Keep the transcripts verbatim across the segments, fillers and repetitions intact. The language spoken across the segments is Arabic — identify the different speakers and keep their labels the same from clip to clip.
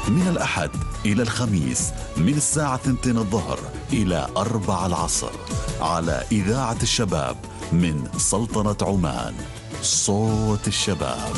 Speaker 1: من الأحد إلى الخميس من الساعة اثنتين الظهر إلى أربع العصر على إذاعة الشباب من سلطنة عمان. صوت الشباب.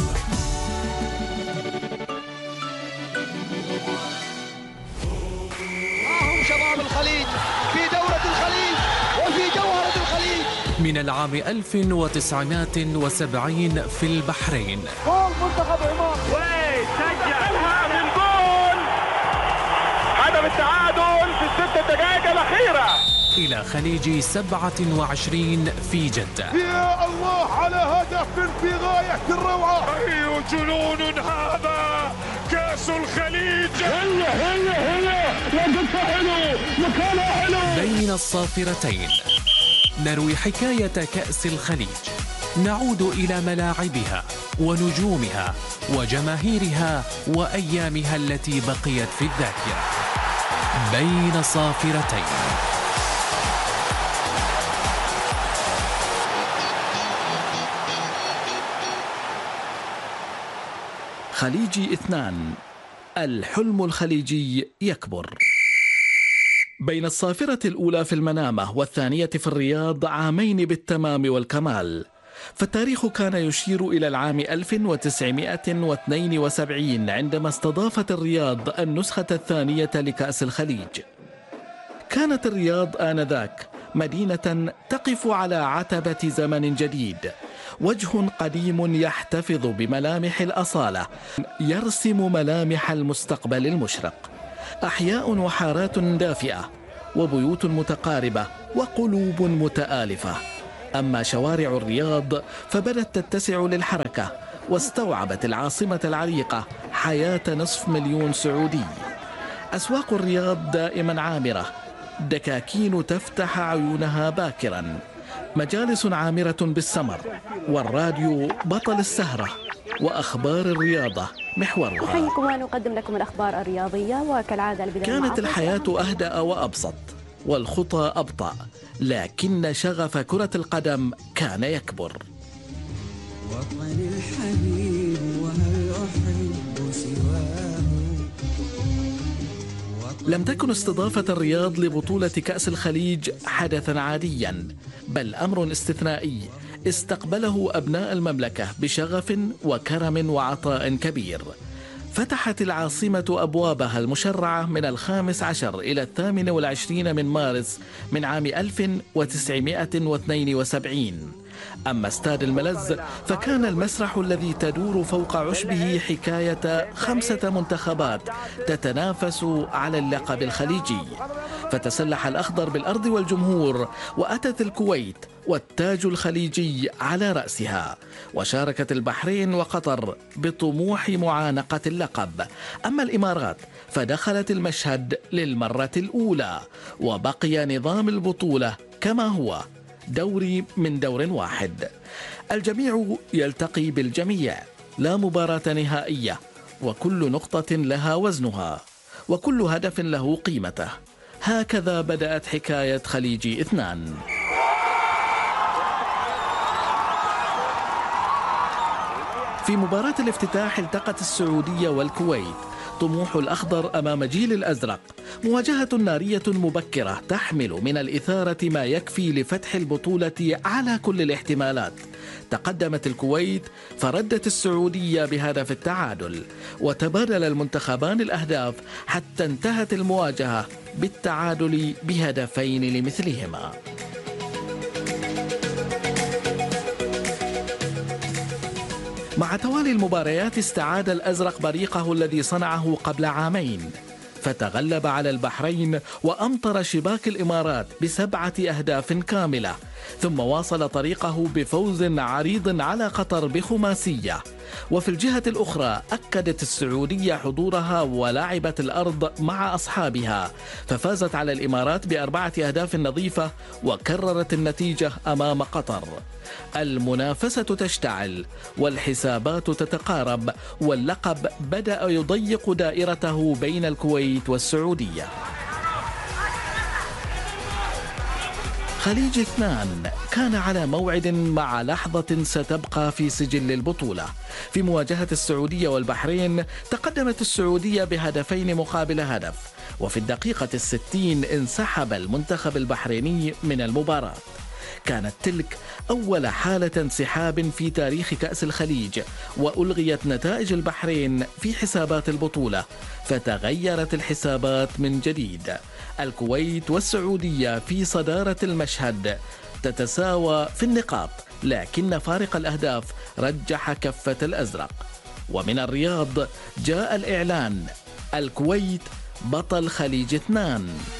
Speaker 2: معهم شباب الخليج في دورة الخليج وفي جوهرة الخليج.
Speaker 3: من العام ألف وتسعمائة وسبعين في البحرين.
Speaker 2: جول منتخب عمان.
Speaker 4: وسجلها من جول هدف التعادل في الست دقائق الأخيرة.
Speaker 3: إلى خليج سبعة وعشرين في جدة.
Speaker 2: يا الله على هدف في غاية الروعة.
Speaker 4: أي جنون هذا، كأس الخليج. هلا هلا هلا لقطة حلو، مكانها حلو.
Speaker 3: بين الصافرتين نروي حكاية كأس الخليج، نعود إلى ملاعبها ونجومها وجماهيرها وأيامها التي بقيت في الذاكرة. بين صافرتين.
Speaker 5: خليجي اثنان، الحلم الخليجي يكبر. بين الصافرة الأولى في المنامة والثانية في الرياض عامين بالتمام والكمال، فالتاريخ كان يشير إلى العام ألف وتسعمائة واثنين وسبعين عندما استضافت الرياض النسخة الثانية لكأس الخليج. كانت الرياض آنذاك مدينة تقف على عتبة زمن جديد، وجه قديم يحتفظ بملامح الأصالة، يرسم ملامح المستقبل المشرق. أحياء وحارات دافئة وبيوت متقاربة وقلوب متآلفة. أما شوارع الرياض فبدت تتسع للحركة، واستوعبت العاصمة العريقة حياة نصف مليون سعودي. أسواق الرياض دائما عامرة، دكاكين تفتح عيونها باكرا، مجالس عامرة بالسمر، والراديو بطل السهرة، وأخبار الرياضة محورها.
Speaker 6: نحييكم ونقدم لكم الأخبار الرياضية، وكالعادة البداية.
Speaker 5: كانت الحياة أهدأ وأبسط والخطى أبطأ، لكن شغف كرة القدم كان يكبر.
Speaker 7: وطني الحبيب وهل أحب سواه.
Speaker 5: لم تكن استضافة الرياض لبطولة كأس الخليج حدثا عاديا، بل أمر استثنائي استقبله أبناء المملكة بشغف وكرم وعطاء كبير. فتحت العاصمة أبوابها المشرعة من الخامس عشر إلى الثامن والعشرين من مارس من عام ألف وتسعمائة واثنين وسبعين. أما استاد الملز فكان المسرح الذي تدور فوق عشبه حكاية خمسة منتخبات تتنافس على اللقب الخليجي. فتسلح الأخضر بالأرض والجمهور، وأتت الكويت والتاج الخليجي على رأسها، وشاركت البحرين وقطر بطموح معانقة اللقب. أما الإمارات فدخلت المشهد للمرة الأولى، وبقي نظام البطولة كما هو، دوري من دور واحد، الجميع يلتقي بالجميع، لا مباراة نهائية، وكل نقطة لها وزنها، وكل هدف له قيمته. هكذا بدأت حكاية خليجي اثنان. في مباراة الافتتاح التقت السعودية والكويت، طموح الأخضر أمام جيل الأزرق، مواجهة نارية مبكرة تحمل من الإثارة ما يكفي لفتح البطولة على كل الاحتمالات. تقدمت الكويت فردت السعودية بهدف التعادل، وتبادل المنتخبان الأهداف حتى انتهت المواجهة بالتعادل بهدفين لمثلهما. مع توالي المباريات استعاد الأزرق بريقه الذي صنعه قبل عامين، فتغلب على البحرين وأمطر شباك الإمارات بسبعة أهداف كاملة، ثم واصل طريقه بفوز عريض على قطر بخماسية. وفي الجهة الأخرى أكدت السعودية حضورها ولعبت الأرض مع أصحابها، ففازت على الإمارات بأربعة أهداف نظيفة وكررت النتيجة أمام قطر. المنافسة تشتعل والحسابات تتقارب، واللقب بدأ يضيق دائرته بين الكويت والسعودية. خليج اثنان كان على موعد مع لحظة ستبقى في سجل البطولة. في مواجهة السعودية والبحرين تقدمت السعودية بهدفين مقابل هدف، وفي الدقيقة الستين انسحب المنتخب البحريني من المباراة. كانت تلك أول حالة انسحاب في تاريخ كأس الخليج، وألغيت نتائج البحرين في حسابات البطولة، فتغيرت الحسابات من جديد. الكويت والسعودية في صدارة المشهد تتساوى في النقاط، لكن فارق الأهداف رجح كفة الأزرق. ومن الرياض جاء الإعلان: الكويت بطل خليج اثنان.